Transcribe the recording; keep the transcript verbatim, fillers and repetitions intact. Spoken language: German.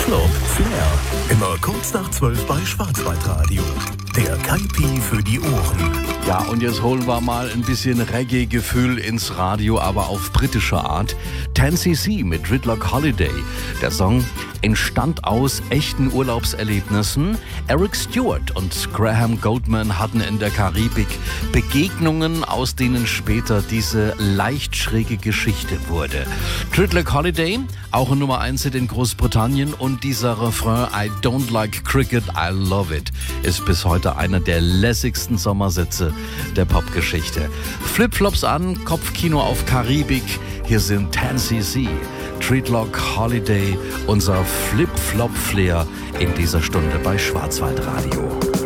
Flip-Flop Flair. Immer kurz nach zwölf bei Schwarzwaldradio. Der Kaipi für die Ohren. Ja, und jetzt holen wir mal ein bisschen Reggae-Gefühl ins Radio, aber auf britische Art. ten C C mit Dreadlock Holiday. Der Song entstand aus echten Urlaubserlebnissen. Eric Stewart und Graham Goldman hatten in der Karibik Begegnungen, aus denen später diese leicht schräge Geschichte wurde. Dreadlock Holiday, auch ein Nummer eins in Großbritannien, und dieser Refrain I don't like cricket, I love it ist bis heute einer der lässigsten Sommersätze der Popgeschichte. Flipflops an, Kopfkino auf Karibik. Hier sind ten C C, Dreadlock Holiday, unser Flip-Flop-Flair in dieser Stunde bei Schwarzwaldradio.